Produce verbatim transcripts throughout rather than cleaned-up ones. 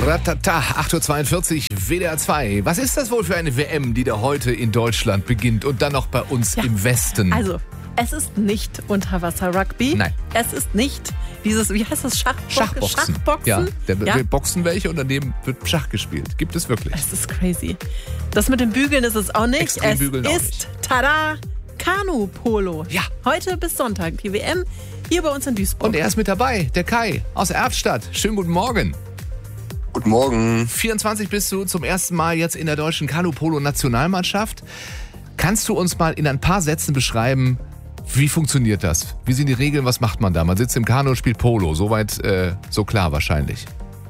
Ratata, acht Uhr zweiundvierzig, W D R zwei. Was ist das wohl für eine W M, die da heute in Deutschland beginnt und dann noch bei uns Ja, im Westen? Also, es ist nicht Unterwasser-Rugby. Nein. Es ist nicht dieses, wie heißt das, Schachbo- Schachboxen. Schachboxen. Ja, da Ja. wir boxen welche und daneben wird Schach gespielt. Gibt es wirklich. Es ist crazy. Das mit dem Bügeln ist es auch nicht. Extrem es bügeln auch ist, nicht. tada, Kanu-Polo. Ja. Heute bis Sonntag die W M hier bei uns in Duisburg. Und er ist mit dabei, der Kai aus Erftstadt. Schönen guten Morgen. Guten Morgen. vierundzwanzig bist du zum ersten Mal jetzt in der deutschen Kanu-Polo-Nationalmannschaft. Kannst du uns mal in ein paar Sätzen beschreiben, wie funktioniert das? Wie sind die Regeln? Was macht man da? Man sitzt im Kanu und spielt Polo. Soweit äh, so klar wahrscheinlich.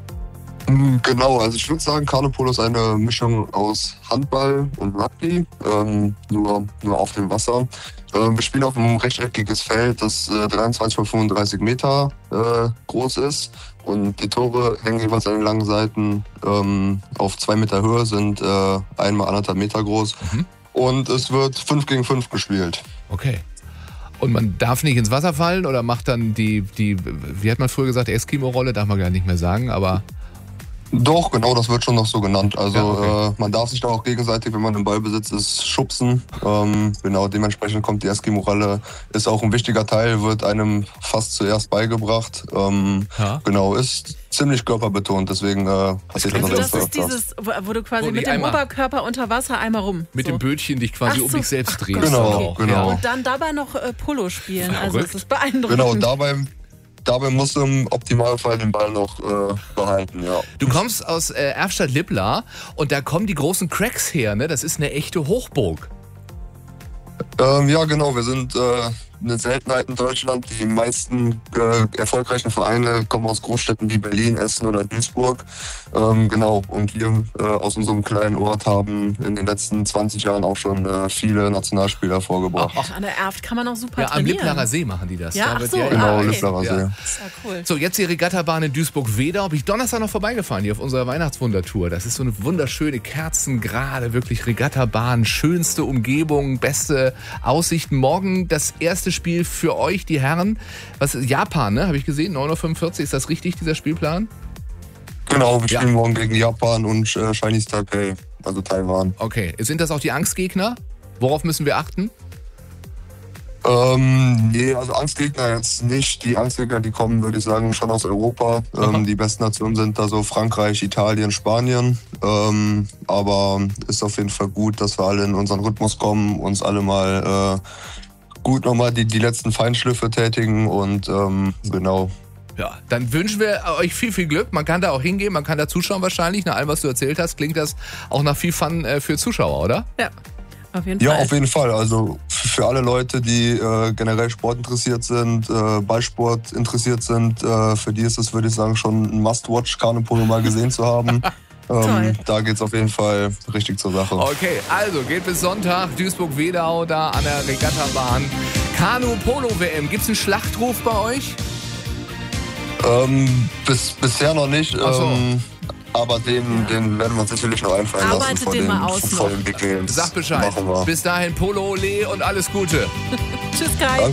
Genau, also ich würde sagen, Kanupolo ist eine Mischung aus Handball und Rugby, ähm, nur, nur auf dem Wasser. Ähm, wir spielen auf einem rechteckiges Feld, das äh, dreiundzwanzig mal fünfunddreißig Meter äh, groß ist. Und die Tore hängen jeweils an den langen Seiten ähm, auf zwei Meter Höhe, sind äh, einmal anderthalb Meter groß. Mhm. Und es wird fünf gegen fünf gespielt. Okay. Und man darf nicht ins Wasser fallen oder macht dann die, die wie hat man früher gesagt, Eskimo-Rolle, darf man gar nicht mehr sagen, aber... Doch, genau, das wird schon noch so genannt. Also Ja, okay. äh, man darf sich da auch gegenseitig, wenn man im Ballbesitz ist, schubsen. Ähm, genau, dementsprechend kommt die Eskimo-Rolle, ist auch ein wichtiger Teil, wird einem fast zuerst beigebracht. Ähm, Ja. Genau, ist ziemlich körperbetont, deswegen äh, passiert das also noch das öfter. ist dieses, wo, wo du quasi Wo die mit dem einmal- Oberkörper unter Wasser einmal rum. Mit so. dem Bötchen dich quasi Ach um so. dich selbst Ach drehst. Gott, Genau, okay. genau. Und dann dabei noch äh, Polo spielen. Also Verrückt. es ist beeindruckend. Genau, dabei, dabei musst du im Optimalfall den Ball noch äh, behalten, ja. Du kommst aus äh, Erftstadt-Lippla und da kommen die großen Cracks her, ne? Das ist eine echte Hochburg. Ähm, ja, genau. Wir sind äh, eine Seltenheit in Deutschland. Die meisten äh, erfolgreichen Vereine kommen aus Großstädten wie Berlin, Essen oder Duisburg. Ähm, genau. Und wir äh, aus unserem kleinen Ort haben in den letzten zwanzig Jahren auch schon äh, viele Nationalspieler hervorgebracht. Ach, an der Erft kann man auch super Ja, am trainieren. Lipplerer See machen die das. Ja, Da ach wird- so, Genau, ah, okay. Lipplerer Ja. See. Ist ja cool. So, jetzt die Regattabahn in Duisburg-Wedau. Bin ich Donnerstag noch vorbeigefahren hier auf unserer Weihnachtswundertour. Das ist so eine wunderschöne Kerzengerade, wirklich Regattabahn, schönste Umgebung, beste Aussichten. Morgen das erste Spiel für euch, die Herren. Was ist Japan, ne? Habe ich gesehen, neun Uhr fünfundvierzig. Ist das richtig, dieser Spielplan? Genau, wir Ja. spielen morgen gegen Japan und äh, Chinese Taipei, also Taiwan. Okay. Sind das auch die Angstgegner? Worauf müssen wir achten? Ähm, nee, also Angstgegner jetzt nicht. Die Angstgegner, die kommen, würde ich sagen, schon aus Europa. Aha. Ähm, die besten Nationen sind da so Frankreich, Italien, Spanien. Ähm, aber ist auf jeden Fall gut, dass wir alle in unseren Rhythmus kommen, uns alle mal äh, gut nochmal die, die letzten Feinschliffe tätigen und ähm, genau. Ja, dann wünschen wir euch viel, viel Glück. Man kann da auch hingehen, man kann da zuschauen wahrscheinlich. Nach allem, was du erzählt hast, klingt das auch nach viel Fun äh, für Zuschauer, oder? Ja, auf jeden Ja, Fall. auf jeden Fall. Also für alle Leute, die äh, generell Sport interessiert sind, äh, Ballsport interessiert sind, äh, für die ist es, würde ich sagen, schon ein Must-Watch, Kanupolo mal gesehen zu haben. Toll. ähm, da geht's auf jeden Fall richtig zur Sache. Okay, also geht bis Sonntag, Duisburg-Wedau, da an der Regattabahn. Kanu-Polo-W M. Gibt's einen Schlachtruf bei euch? Ähm, bis, bisher noch nicht. Ach so. Ähm, aber den, den werden wir uns sicherlich noch einfallen lassen Arbeitet vor den den, mal aus vor noch. den Big Games. Sag Bescheid. Machen wir. Bis dahin, Polo, Ole und alles Gute. Tschüss, Kai. Danke.